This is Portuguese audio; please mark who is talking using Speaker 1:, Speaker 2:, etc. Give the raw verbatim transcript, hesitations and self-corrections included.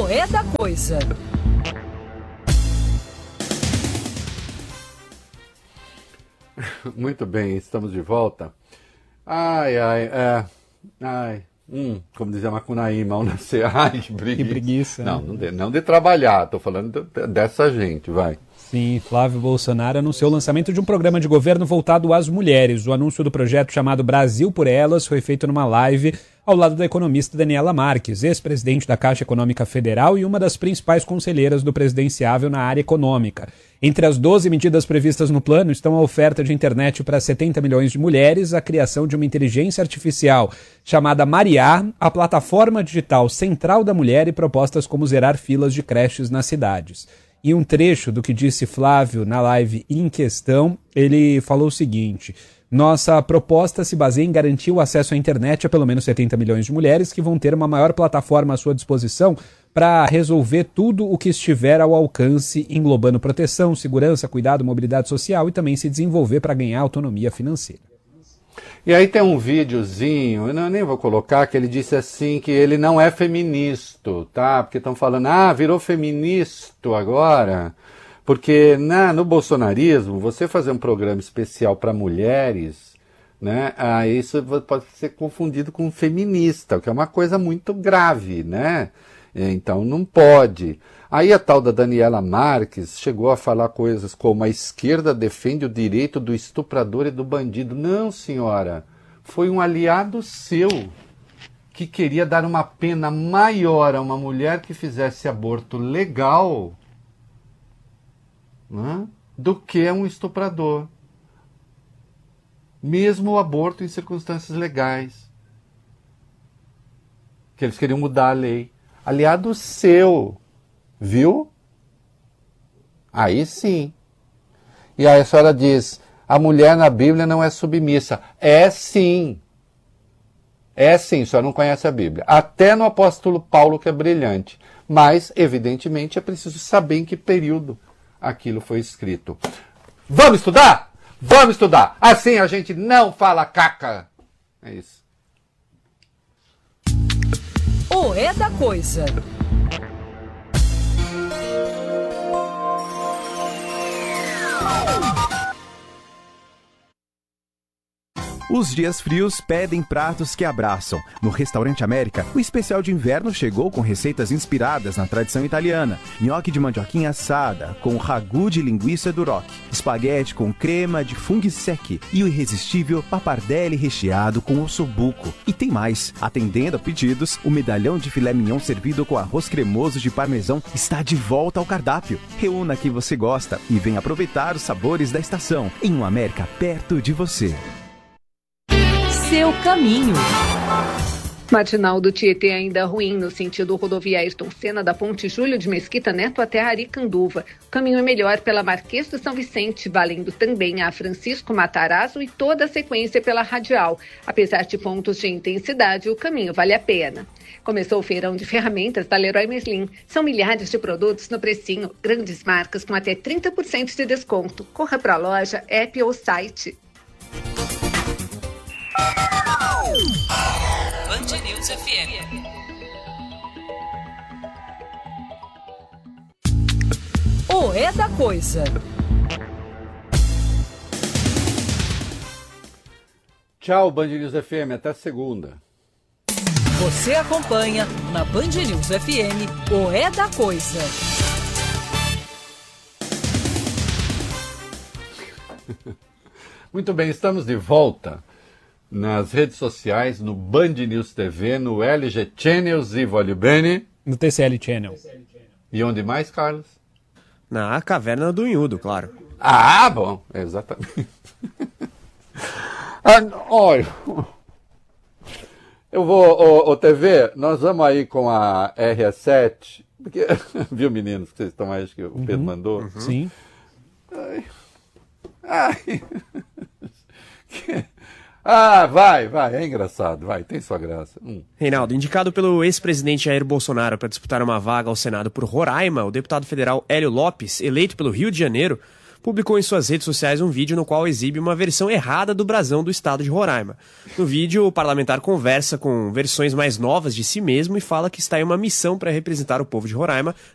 Speaker 1: O É da Coisa.
Speaker 2: Muito bem, estamos de volta. Ai, ai, é... Ai, hum, como dizia Macunaíma, ao nascer... Ai, que preguiça.
Speaker 3: Que preguiça.
Speaker 2: Não, não de, não de trabalhar, estou falando de, dessa gente, vai.
Speaker 3: Sim, Flávio Bolsonaro anunciou o lançamento de um programa de governo voltado às mulheres. O anúncio do projeto chamado Brasil por Elas foi feito numa live ao lado da economista Daniela Marques, ex-presidente da Caixa Econômica Federal e uma das principais conselheiras do presidenciável na área econômica. Entre as doze medidas previstas no plano estão a oferta de internet para setenta milhões de mulheres, a criação de uma inteligência artificial chamada Mariá, a plataforma digital central da mulher e propostas como zerar filas de creches nas cidades. E um trecho do que disse Flávio na live em questão, ele falou o seguinte: nossa proposta se baseia em garantir o acesso à internet a pelo menos setenta milhões de mulheres que vão ter uma maior plataforma à sua disposição para resolver tudo o que estiver ao alcance, englobando proteção, segurança, cuidado, mobilidade social e também se desenvolver para ganhar autonomia financeira.
Speaker 2: E aí tem um videozinho, eu não, nem vou colocar, que ele disse assim que ele não é feminista, tá? Porque estão falando, ah, virou feminista agora. Porque na, no bolsonarismo, você fazer um programa especial para mulheres, né? Ah, isso pode ser confundido com feminista, o que é uma coisa muito grave, né? Então não pode. Aí a tal da Daniela Marques chegou a falar coisas como a esquerda defende o direito do estuprador e do bandido. Não, senhora, foi um aliado seu que queria dar uma pena maior a uma mulher que fizesse aborto legal, né, do que a um estuprador. Mesmo o aborto em circunstâncias legais. Que eles queriam mudar a lei. Aliado seu. Viu? Aí sim. E aí a senhora diz, a mulher na Bíblia não é submissa. É sim. É sim, a senhora não conhece a Bíblia. Até no apóstolo Paulo, que é brilhante. Mas, evidentemente, é preciso saber em que período aquilo foi escrito. Vamos estudar? Vamos estudar! Assim a gente não fala caca. É isso.
Speaker 1: O É da Coisa.
Speaker 4: Os dias frios pedem pratos que abraçam. No Restaurante América, o especial de inverno chegou com receitas inspiradas na tradição italiana. Nhoque de mandioquinha assada, com ragu de linguiça duroc, espaguete com crema de funghi secchi e o irresistível pappardelle recheado com ossobuco. E tem mais. Atendendo a pedidos, o medalhão de filé mignon servido com arroz cremoso de parmesão está de volta ao cardápio. Reúna quem você gosta e venha aproveitar os sabores da estação em um América perto de você.
Speaker 1: Seu caminho.
Speaker 5: Matinal do Tietê ainda ruim no sentido rodovia Ayrton Senna da Ponte Júlio de Mesquita Neto até Aricanduva. O caminho é melhor pela Marquês do São Vicente, valendo também a Francisco Matarazzo e toda a sequência pela Radial. Apesar de pontos de intensidade, o caminho vale a pena. Começou o feirão de ferramentas da Leroy Merlin. São milhares de produtos no precinho, grandes marcas com até trinta por cento de desconto. Corra para a loja, app ou site.
Speaker 1: Band News F M. O É da Coisa.
Speaker 2: Tchau, Band News F M. Até segunda.
Speaker 1: Você acompanha na Band News F M o É da Coisa.
Speaker 2: Muito bem, estamos de volta nas redes sociais, no Band News T V, no L G Channels e Voglio Bene.
Speaker 3: No T C L Channel.
Speaker 2: E onde mais, Carlos?
Speaker 6: Na Caverna do Unhudo, claro.
Speaker 2: Ah, bom, exatamente. ah, olha, eu vou, ô, ô T V, nós vamos aí com a R S sete, porque, viu, meninos, que vocês estão aí, acho que o Pedro uhum, mandou.
Speaker 3: Uhum. Sim.
Speaker 2: Ai, ai. Ah, vai, vai, é engraçado, vai, tem sua graça. Hum.
Speaker 6: Reinaldo, indicado pelo ex-presidente Jair Bolsonaro para disputar uma vaga ao Senado por Roraima, o deputado federal Hélio Lopes, eleito pelo Rio de Janeiro, publicou em suas redes sociais um vídeo no qual exibe uma versão errada do brasão do estado de Roraima. No vídeo, o parlamentar conversa com versões mais novas de si mesmo e fala que está em uma missão para representar o povo de Roraima